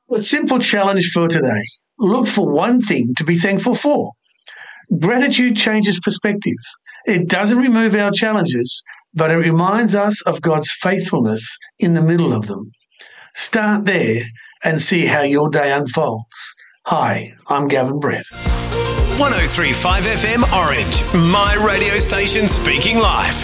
A simple challenge for today. Look for one thing to be thankful for. Gratitude changes perspective. It doesn't remove our challenges, but it reminds us of God's faithfulness in the middle of them. Start there and see how your day unfolds. Hi, I'm Gavin Brett. 103.5 FM Orange, my radio station speaking live.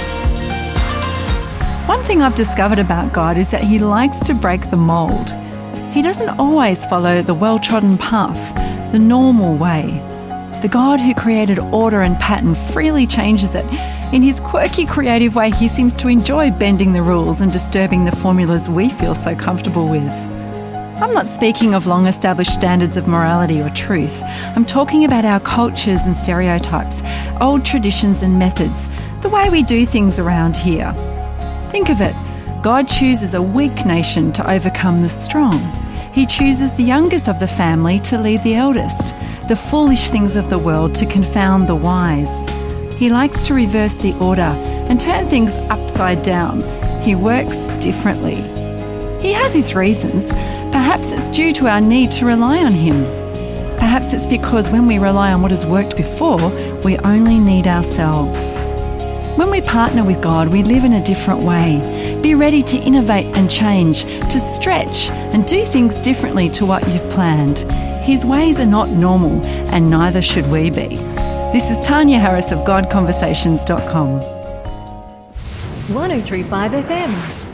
One thing I've discovered about God is that he likes to break the mould. He doesn't always follow the well-trodden path, the normal way. The God who created order and pattern freely changes it. In his quirky, creative way, he seems to enjoy bending the rules and disturbing the formulas we feel so comfortable with. I'm not speaking of long-established standards of morality or truth. I'm talking about our cultures and stereotypes, old traditions and methods, the way we do things around here. Think of it. God chooses a weak nation to overcome the strong. He chooses the youngest of the family to lead the eldest, the foolish things of the world to confound the wise. He likes to reverse the order and turn things upside down. He works differently. He has his reasons. Perhaps it's due to our need to rely on him. Perhaps it's because when we rely on what has worked before, we only need ourselves. When we partner with God, we live in a different way. Be ready to innovate and change, to stretch and do things differently to what you've planned. His ways are not normal, and neither should we be. This is Tanya Harris of GodConversations.com. 103.5 FM.